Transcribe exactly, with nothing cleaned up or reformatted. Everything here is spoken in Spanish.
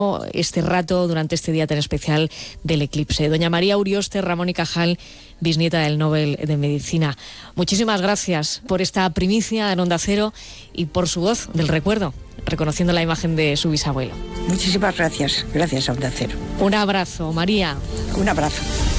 este rato durante este día tan especial del eclipse. Doña María Urioste Ramón y Cajal, bisnieta del Nobel de Medicina. Muchísimas gracias por esta primicia en Onda Cero y por su voz del recuerdo, reconociendo la imagen de su bisabuelo. Muchísimas gracias. Gracias a Onda Cero. Un abrazo, María. Un abrazo.